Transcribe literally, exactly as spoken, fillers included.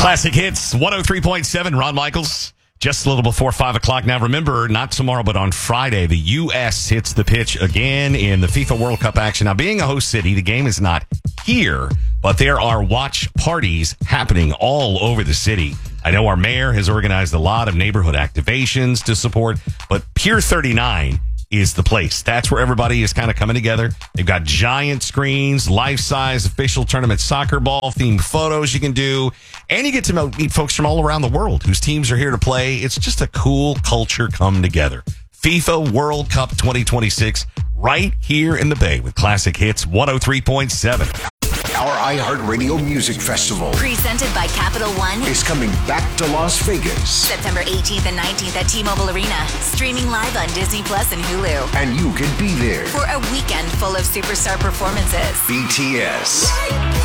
Classic Hits, one oh three point seven, Ron Michaels. Just a little before five o'clock. Now, remember, not tomorrow, but on Friday, the U S hits the pitch again in the FIFA World Cup action. Now, being a host city, the game is not here, but there are watch parties happening all over the city. I know our mayor has organized a lot of neighborhood activations to support, but Pier thirty-nine is the place. That's where everybody is kind of coming together. They've got giant screens, life-size official tournament soccer ball themed photos you can do, and you get to meet folks from all around the world whose teams are here to play. It's just a cool culture come together. FIFA World Cup twenty twenty-six right here in the Bay with Classic Hits one oh three point seven. Our iHeartRadio Music Festival, presented by Capital One, is coming back to Las Vegas. September eighteenth and nineteenth at T-Mobile Arena. Streaming live on Disney Plus and Hulu. And you can be there for a weekend full of superstar performances. B T S,